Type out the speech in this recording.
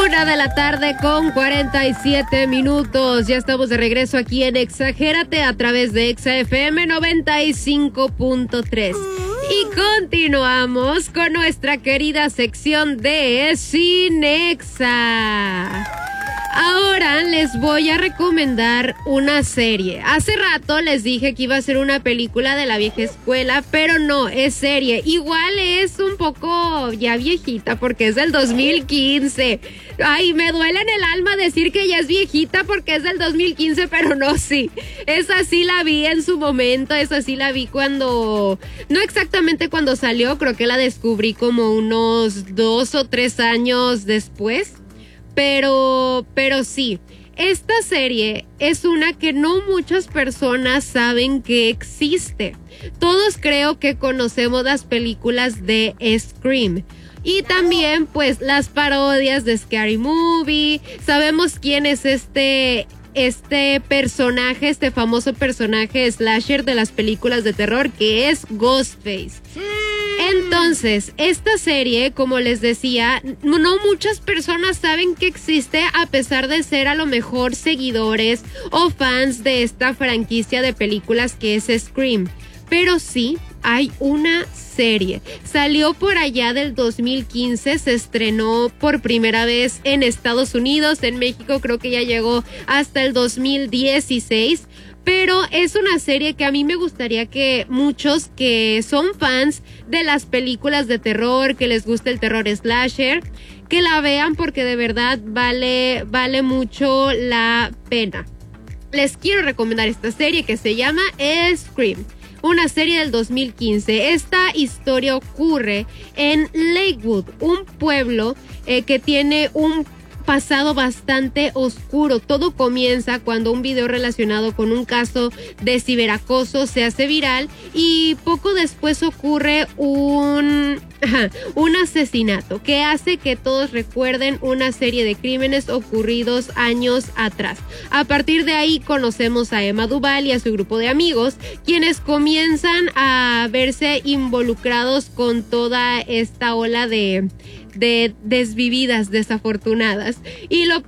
1:47 Ya estamos de regreso aquí en Exagérate a través de Exa FM 95.3. Y continuamos con nuestra querida sección de Cinexa. Ahora les voy a recomendar una serie. Hace rato les dije que iba a ser una película de la vieja escuela, pero no, es serie. Igual es un poco ya viejita porque es del 2015. Ay, me duele en el alma decir que ya es viejita porque es del 2015, pero no, sí. Esa sí la vi en su momento, esa sí la vi cuando... No exactamente cuando salió, creo que la descubrí como unos 2 o 3 años después. Pero sí, esta serie es una que no muchas personas saben que existe. Todos creo que conocemos las películas de Scream. Y también pues las parodias de Scary Movie. Sabemos quién es este personaje, este famoso personaje slasher de las películas de terror, que es Ghostface. Entonces, esta serie, como les decía, no muchas personas saben que existe, a pesar de ser a lo mejor seguidores o fans de esta franquicia de películas que es Scream. Pero sí, hay una serie. Salió por allá del 2015, se estrenó por primera vez en Estados Unidos, en México creo que ya llegó hasta el 2016. Pero es una serie que a mí me gustaría que muchos que son fans de las películas de terror, que les gusta el terror slasher, que la vean porque de verdad vale mucho la pena. Les quiero recomendar esta serie que se llama Scream. Una serie del 2015. Esta historia ocurre en Lakewood, un pueblo que tiene un pasado bastante oscuro. Todo comienza cuando un video relacionado con un caso de ciberacoso se hace viral y poco después ocurre un asesinato que hace que todos recuerden una serie de crímenes ocurridos años atrás. A partir de ahí conocemos a Emma Duval y a su grupo de amigos, quienes comienzan a verse involucrados con toda esta ola de desvividas desafortunadas. Y lo